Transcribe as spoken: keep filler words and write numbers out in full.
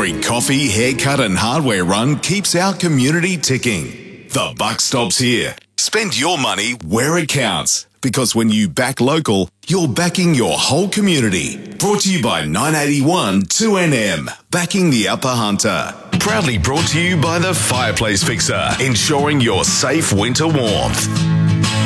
Every coffee, haircut and hardware run keeps our community ticking. The buck stops here. Spend your money where it counts. Because when you back local, you're backing your whole community. Brought to you by nine eighty-one two N M, backing the Upper Hunter. Proudly brought to you by the Fireplace Fixer, ensuring your safe winter warmth.